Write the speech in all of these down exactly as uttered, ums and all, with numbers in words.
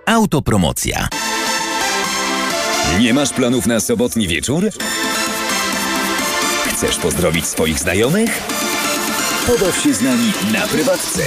Autopromocja. Nie masz planów na sobotni wieczór? Chcesz pozdrowić swoich znajomych? Pobaw się z nami na prywatce.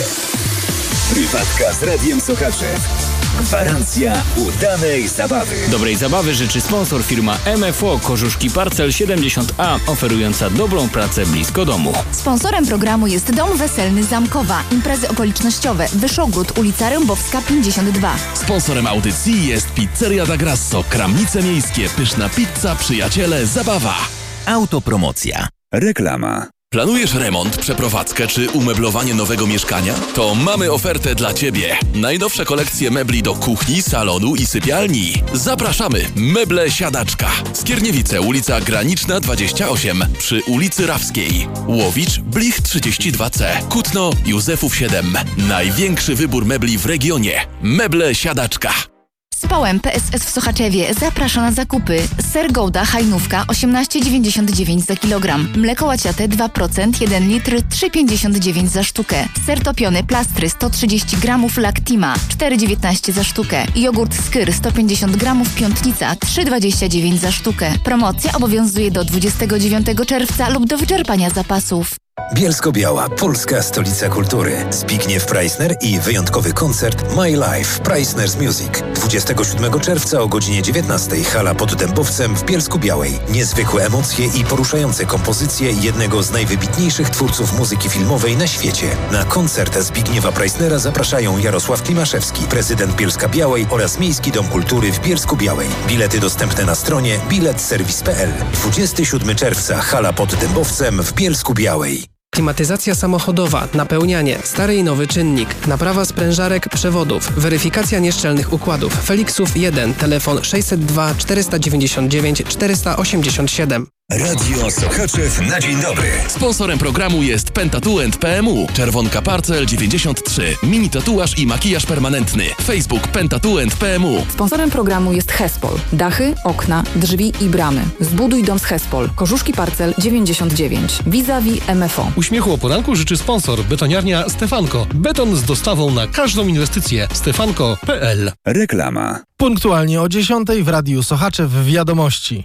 Prywatka z Radiem Sochaczew. Gwarancja udanej zabawy. Dobrej zabawy życzy sponsor firma M F O Kożuszki Parcel siedemdziesiąt A, oferująca dobrą pracę blisko domu. Sponsorem programu jest Dom Weselny Zamkowa. Imprezy okolicznościowe. Wyszogród, ulica Rębowska pięćdziesiąt dwa. Sponsorem audycji jest Pizzeria da Grasso, Kramnice Miejskie, pyszna pizza, przyjaciele, zabawa. Autopromocja. Reklama. Planujesz remont, przeprowadzkę czy umeblowanie nowego mieszkania? To mamy ofertę dla Ciebie. Najnowsze kolekcje mebli do kuchni, salonu i sypialni. Zapraszamy! Meble Siadaczka. Skierniewice, ulica Graniczna dwadzieścia osiem przy ulicy Rawskiej. Łowicz, Blich trzydzieści dwa C. Kutno, Józefów siedem. Największy wybór mebli w regionie. Meble Siadaczka. Społem P S S w Sochaczewie zaprasza na zakupy. Ser Gouda Hajnówka osiemnaście dziewięćdziesiąt dziewięć za kilogram. Mleko łaciate dwa procent jeden litr trzy pięćdziesiąt dziewięć za sztukę. Ser topiony Plastry sto trzydzieści gramów Lactima cztery dziewiętnaście za sztukę. Jogurt Skyr sto pięćdziesiąt gramów Piątnica trzy dwadzieścia dziewięć za sztukę. Promocja obowiązuje do dwudziestego dziewiątego czerwca lub do wyczerpania zapasów. Bielsko-Biała, polska stolica kultury. Zbigniew Preissner i wyjątkowy koncert My Life Preissner's Music. dwudziestego siódmego czerwca o godzinie dziewiętnastej hala pod Dębowcem w Bielsku-Białej. Niezwykłe emocje i poruszające kompozycje jednego z najwybitniejszych twórców muzyki filmowej na świecie. Na koncert Zbigniewa Preissnera zapraszają Jarosław Klimaszewski, prezydent Bielska-Białej oraz Miejski Dom Kultury w Bielsku-Białej. Bilety dostępne na stronie bilet serwis kropka p l. dwudziestego siódmego czerwca hala pod Dębowcem w Bielsku-Białej. Klimatyzacja samochodowa, napełnianie, stary i nowy czynnik, naprawa sprężarek, przewodów, weryfikacja nieszczelnych układów. Felixów jeden, telefon sześćset dwa czterysta dziewięćdziesiąt dziewięć czterysta osiemdziesiąt siedem. Radio Sochaczew na dzień dobry. Sponsorem programu jest Pentatuent P M U. Czerwonka Parcel dziewięćdziesiąt trzy. Mini tatuaż i makijaż permanentny. Facebook Pentatuent P M U. Sponsorem programu jest Hespol. Dachy, okna, drzwi i bramy. Zbuduj dom z Hespol. Kożuszki Parcel dziewięćdziesiąt dziewięć. Vis-a-vis M F O. Uśmiechu o poranku życzy sponsor. Betoniarnia Stefanko. Beton z dostawą na każdą inwestycję. stefanko kropka p l. Reklama. Punktualnie o dziesiątej w Radiu Sochaczew w Wiadomości.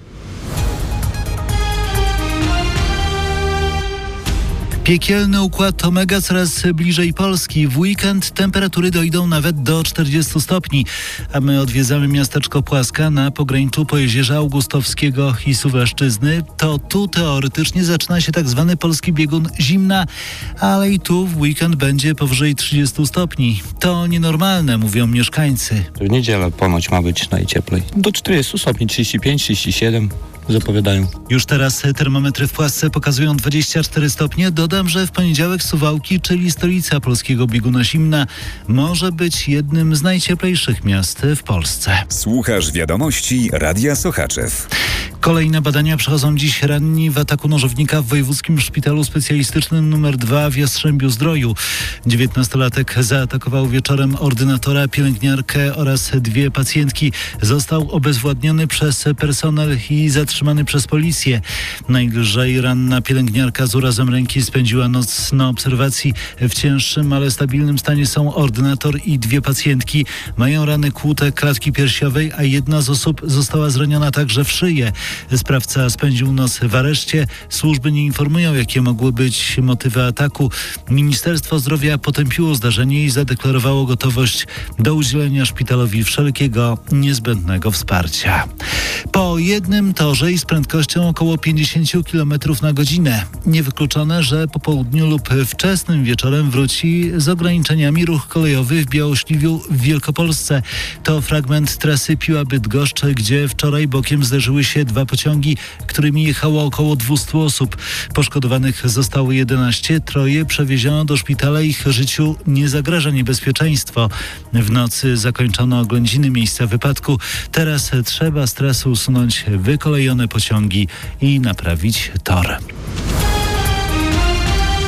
Piekielny układ Omega coraz bliżej Polski. W weekend temperatury dojdą nawet do czterdziestu stopni, a my odwiedzamy miasteczko Płaska na pograniczu Pojezierza Augustowskiego i Suwalszczyzny. To tu teoretycznie zaczyna się tak zwany polski biegun zimna, ale i tu w weekend będzie powyżej trzydziestu stopni. To nienormalne, mówią mieszkańcy. W niedzielę ponoć ma być najcieplej. Do czterdziestu stopni, trzydzieści pięć trzydzieści siedem. Zapowiadają. Już teraz termometry w Płasce pokazują dwadzieścia cztery stopnie. Dodam, że w poniedziałek Suwałki, czyli stolica polskiego bieguna zimna, może być jednym z najcieplejszych miast w Polsce. Słuchasz wiadomości Radia Sochaczew. Kolejne badania przechodzą dziś ranni w ataku nożownika w Wojewódzkim Szpitalu Specjalistycznym numer dwa w Jastrzębiu-Zdroju. dziewiętnastolatek zaatakował wieczorem ordynatora, pielęgniarkę oraz dwie pacjentki. Został obezwładniony przez personel i zatrzymany przez policję. Najlżej ranna pielęgniarka z urazem ręki spędziła noc na obserwacji. W cięższym, ale stabilnym stanie są ordynator i dwie pacjentki. Mają rany kłute klatki piersiowej, a jedna z osób została zraniona także w szyję. Sprawca spędził noc w areszcie. Służby nie informują, jakie mogły być motywy ataku. Ministerstwo Zdrowia potępiło zdarzenie i zadeklarowało gotowość do udzielenia szpitalowi wszelkiego niezbędnego wsparcia. Po jednym torze i z prędkością około pięćdziesiąt kilometrów na godzinę. Niewykluczone, że po południu lub wczesnym wieczorem wróci z ograniczeniami ruch kolejowy w Białośliwiu w Wielkopolsce. To fragment trasy Piła-Bydgoszcz, gdzie wczoraj bokiem zderzyły się dwa pociągi, którymi jechało około dwieście osób. Poszkodowanych zostało jedenaście, troje przewieziono do szpitala, ich życiu nie zagraża niebezpieczeństwo. W nocy zakończono oględziny miejsca wypadku. Teraz trzeba z trasy usunąć wykolejone pociągi i naprawić tor.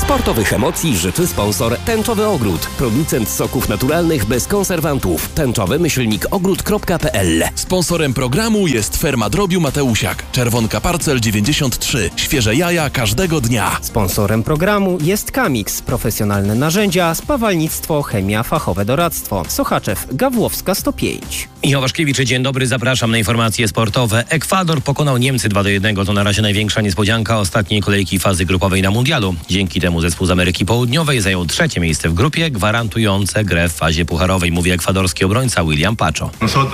Sportowych emocji życzy sponsor Tęczowy Ogród. Producent soków naturalnych bez konserwantów. Tęczowy myślnik ogród kropka p l. Sponsorem programu jest Ferma Drobiu Mateusiak. Czerwonka Parcel dziewięćdziesiąt trzy. Świeże jaja każdego dnia. Sponsorem programu jest Kamix. Profesjonalne narzędzia, spawalnictwo, chemia, fachowe doradztwo. Sochaczew, Gawłowska sto pięć. Michał Waszkiewicz, dzień dobry, zapraszam na informacje sportowe. Ekwador pokonał Niemcy dwa do jednego. To na razie największa niespodzianka ostatniej kolejki fazy grupowej na mundialu. Dzięki temu zespół z Ameryki Południowej zajął trzecie miejsce w grupie, gwarantujące grę w fazie pucharowej, mówi ekwadorski obrońca William Pacho.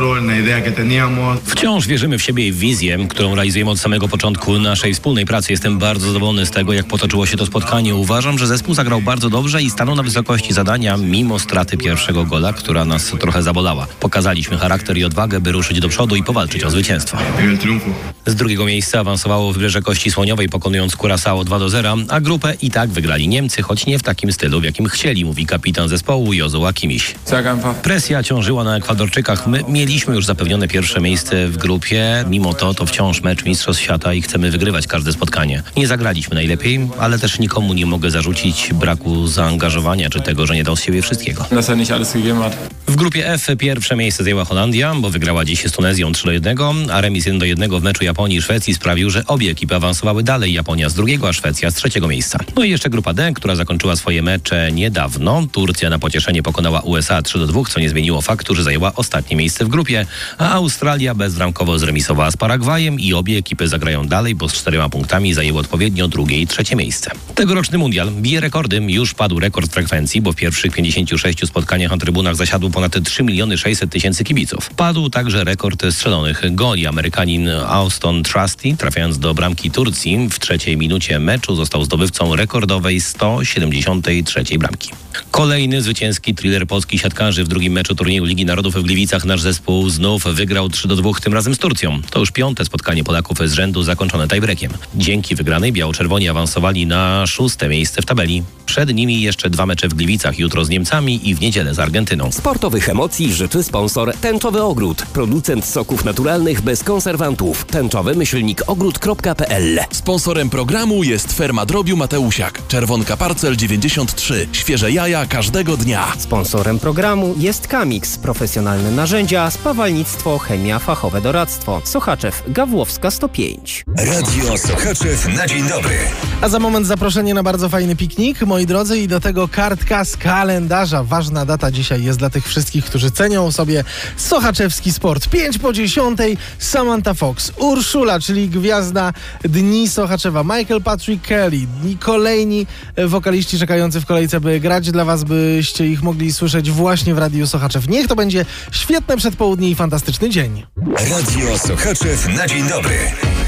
Wciąż wierzymy w siebie i w wizję, którą realizujemy od samego początku naszej wspólnej pracy. Jestem bardzo zadowolony z tego, jak potoczyło się to spotkanie. Uważam, że zespół zagrał bardzo dobrze i stanął na wysokości zadania, mimo straty pierwszego gola, która nas trochę zabolała. Pokazaliśmy charakter i odwagę, by ruszyć do przodu i powalczyć o zwycięstwo. Z drugiego miejsca awansowało Wybrzeże Kości Słoniowej, pokonując Curaçao dwa do zera, a grupę i tak wygrali Niemcy, choć nie w takim stylu, w jakim chcieli, mówi kapitan zespołu Jozua Kimiś. Presja ciążyła na Ekwadorczykach. My mieliśmy już zapewnione pierwsze miejsce w grupie. Mimo to to wciąż mecz Mistrzostw Świata i chcemy wygrywać każde spotkanie. Nie zagraliśmy najlepiej, ale też nikomu nie mogę zarzucić braku zaangażowania czy tego, że nie dał z siebie wszystkiego. W grupie F pierwsze miejsce zajęła Holandia, bo wygrała dziś z Tunezją trzy do jednego, a remis jeden do jednego w meczu Japonii i Szwecji sprawił, że obie ekipy awansowały dalej. Japonia z drugiego, a Szwecja z trzeciego miejsca. No i jeszcze grupa D, która zakończyła swoje mecze niedawno. Turcja na pocieszenie pokonała U S A trzy do dwóch, co nie zmieniło faktu, że zajęła ostatnie miejsce w grupie, a Australia bezbramkowo zremisowała z Paragwajem i obie ekipy zagrają dalej, bo z czterema punktami zajęły odpowiednio drugie i trzecie miejsce. Tegoroczny mundial bije rekordy. Już padł rekord frekwencji, bo w pierwszych pięćdziesięciu sześciu spotkaniach na trybunach zasiadło ponad trzy miliony sześćset tysięcy kibiców. Padł także rekord strzelonych goli. Amerykanin Auston Trusty, trafiając do bramki Turcji w trzeciej minucie meczu, został zdobywcą rekordowej sto siedemdziesiątej trzeciej bramki. Kolejny zwycięski thriller polskich siatkarzy. W drugim meczu turnieju Ligi Narodów w Gliwicach nasz zespół znów wygrał trzy do dwóch, tym razem z Turcją. To już piąte spotkanie Polaków z rzędu zakończone tiebreakiem. Dzięki wygranej biało-czerwoni awansowali na szóste miejsce w tabeli. Przed nimi jeszcze dwa mecze w Gliwicach, jutro z Niemcami i w niedzielę z Argentyną. Sportowych emocji życzy sponsor Tęczowy Ogród. Producent soków naturalnych bez konserwantów. Tęczowy myślnik ogród kropka p l. Sponsorem programu jest Ferma Drobiu Mateusiak. Czerwonka Parcel dziewięćdziesiąt trzy. Świeże jaja każdego dnia. Sponsorem programu jest Kamix. Profesjonalne narzędzia, spawalnictwo, chemia, fachowe doradztwo. Sochaczew, Gawłowska sto pięć. Radio Sochaczew na dzień dobry. A za moment zaproszenie na bardzo fajny piknik, moi drodzy, i do tego kartka z kalendarza. Ważna data dzisiaj jest dla tych wszystkich, którzy cenią sobie sochaczewski sport. pięć po dziesiątej Samantha Fox, Urszula, czyli gwiazda Dni Sochaczewa, Michael Patrick Kelly i kolejni wokaliści czekający w kolejce, by grać dla was, byście ich mogli słyszeć właśnie w Radiu Sochaczew. Niech to będzie świetne przedpołudnie i fantastyczny dzień. Radio Sochaczew na dzień dobry.